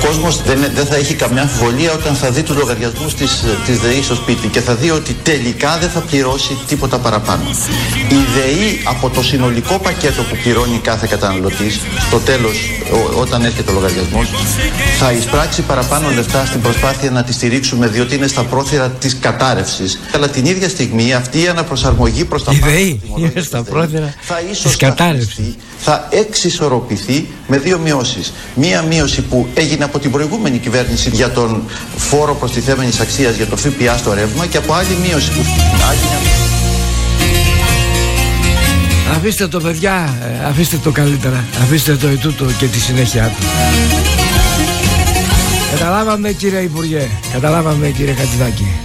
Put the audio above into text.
κόσμος δεν θα έχει καμιά αμφιβολία όταν θα δει τους λογαριασμούς της ΔΕΗ στο σπίτι και θα δει ότι τελικά δεν θα πληρώσει τίποτα παραπάνω. Η ΔΕΗ από το συνολικό πακέτο που πληρώνει κάθε καταναλωτής, στο τέλος όταν έρχεται ο λογαριασμός, θα εισπράξει παραπάνω λεφτά στην προσπάθεια να τη στηρίξουμε, διότι είναι στα πρόθυρα της κατάρρευσης. Αλλά την ίδια στιγμή αυτή η αναπροσαρμογή προς τα πάνω είναι στα πρόθυρα της κατάρρευσης. Θα εξισορροπηθεί με δύο μειώσεις. Μία μείωση που έγινε από την προηγούμενη κυβέρνηση για τον φόρο προστιθέμενης αξίας για το ΦΠΑ στο ρεύμα και από άλλη μείωση που Αφήστε το, παιδιά, αφήστε το καλύτερα. Αφήστε το ετούτο και τη συνέχεια του. Καταλάβαμε, κύριε Υπουργέ. Καταλάβαμε, κύριε Χατζηδάκη.